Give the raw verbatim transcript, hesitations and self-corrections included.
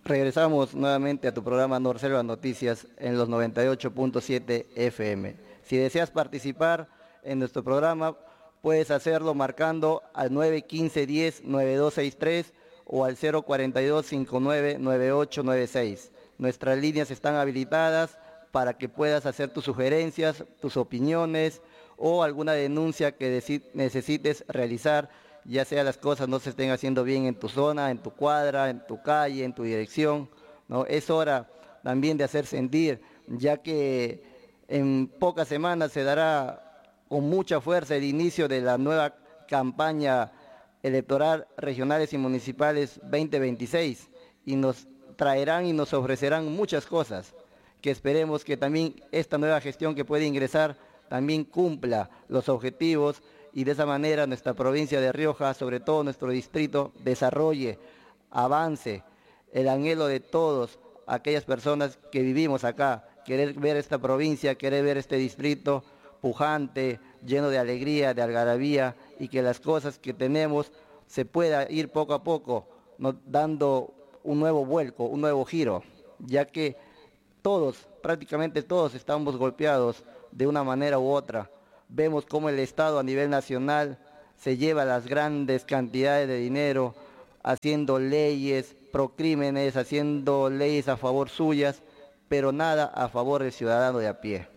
Regresamos nuevamente a tu programa Norselva Noticias en los noventa y ocho punto siete F M. Si deseas participar en nuestro programa, puedes hacerlo marcando al nueve uno cinco, diez, nueve dos seis tres o al cero cuatro dos, cinco nueve, nueve ocho nueve seis. Nuestras líneas están habilitadas para que puedas hacer tus sugerencias, tus opiniones o alguna denuncia que necesites realizar, ya sea las cosas no se estén haciendo bien en tu zona, en tu cuadra, en tu calle, en tu dirección, ¿no? Es hora también de hacer sentir, ya que en pocas semanas se dará con mucha fuerza el inicio de la nueva campaña electoral regionales y municipales veinte veintiséis y nos traerán y nos ofrecerán muchas cosas que esperemos que también esta nueva gestión que puede ingresar también cumpla los objetivos y de esa manera nuestra provincia de Rioja, sobre todo nuestro distrito, desarrolle, avance el anhelo de todos aquellas personas que vivimos acá, querer ver esta provincia, querer ver este distrito pujante, lleno de alegría, de algarabía y que las cosas que tenemos se pueda ir poco a poco, ¿no? Dando un nuevo vuelco, un nuevo giro, ya que todos, prácticamente todos estamos golpeados de una manera u otra. Vemos cómo el Estado a nivel nacional se lleva las grandes cantidades de dinero haciendo leyes pro crímenes, haciendo leyes a favor suyas, pero nada a favor del ciudadano de a pie.